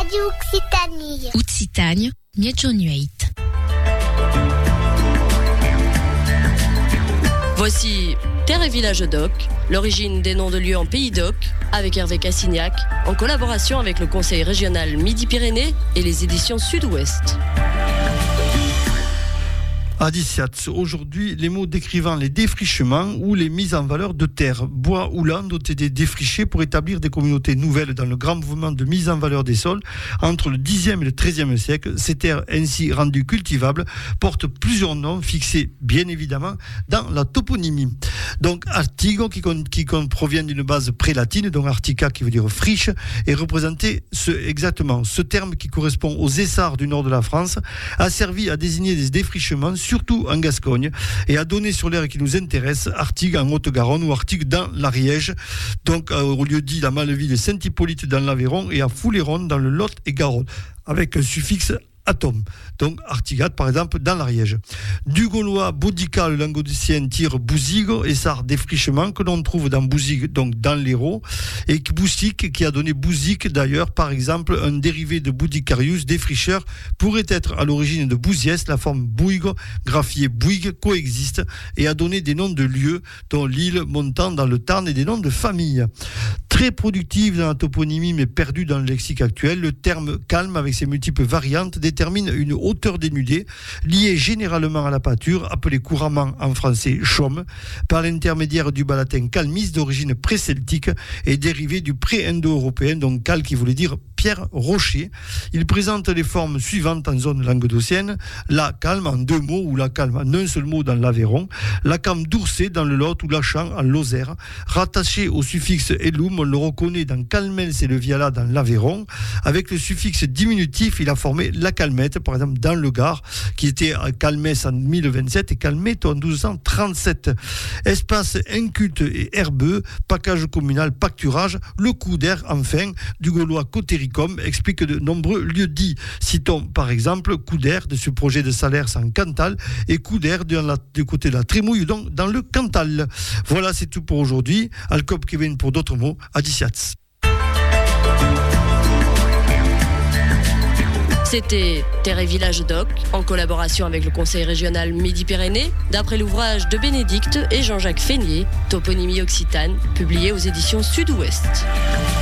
Radio Occitanie. Occitanie, Miaggiognueit. Voici Terre et Village Doc, l'origine des noms de lieux en Pays d'Oc, avec Hervé Cassignac, en collaboration avec le Conseil régional Midi-Pyrénées et les éditions Sud-Ouest. Adiciat, aujourd'hui, les mots décrivant les défrichements ou les mises en valeur de terres, bois ou landes ont été défrichés pour établir des communautés nouvelles dans le grand mouvement de mise en valeur des sols entre le Xe et le XIIIe siècle. Ces terres ainsi rendues cultivables portent plusieurs noms fixés, bien évidemment, dans la toponymie. Donc, artigo, qui provient d'une base prélatine, donc artica, qui veut dire friche, est représenté exactement. Ce terme, qui correspond aux essarts du nord de la France, a servi à désigner des défrichements, surtout en Gascogne, et a donné sur l'aire qui nous intéresse, Artigues en Haute-Garonne ou Artigues dans l'Ariège, donc au lieu dit la Maleville et Saint-Hippolyte dans l'Aveyron, et à Fouléron dans le Lot et Garonne, avec un suffixe atome. Donc Artigat, par exemple, dans l'Ariège. Du gaulois boudica, le languedocien tire bouzigo, et ça défrichement que l'on trouve dans Bouzig, donc dans l'Hérault, et Boussic, qui a donné Bouzic, d'ailleurs, par exemple, un dérivé de Boudicarius, défricheur, pourrait être à l'origine de Bouziès, la forme Bouigo, graphiée Bouygues, coexiste, et a donné des noms de lieux, dont l'île montant dans le Tarn, et des noms de famille. Très productive dans la toponymie, mais perdue dans le lexique actuel, le terme calme, avec ses multiples variantes, détermine une hauteur dénudée, liée généralement à la pâture, appelée couramment en français chaume, par l'intermédiaire du bas latin calmis, d'origine pré-celtique, et dérivé du pré-indo-européen, donc cal qui voulait dire pierre rocher. Il présente les formes suivantes en zone languedocienne: la calme en deux mots, ou la calme en un seul mot dans l'Aveyron, la calme d'Ourcé dans le Lot, ou la champ en Lozère. Rattaché au suffixe elum, on le reconnaît dans Calmels et le Viala dans l'Aveyron. Avec le suffixe diminutif, il a formé la calmette, par exemple dans le Gard, qui était à Calmès en 1027 et Calmette en 1237. Espace inculte et herbeux, package communal, pâturage, le coup d'air, enfin, du gaulois cotéricum, explique de nombreux lieux-dits. Citons par exemple coup d'air de ce projet de Salers en Cantal et coup d'air du côté de la Trémouille, donc dans le Cantal. Voilà, c'est tout pour aujourd'hui. Alcop Kevin pour d'autres mots. Adiciats. C'était Terre et Village Doc, en collaboration avec le Conseil régional Midi-Pyrénées, d'après l'ouvrage de Bénédicte et Jean-Jacques Feignier, Toponymie occitane, publié aux éditions Sud-Ouest.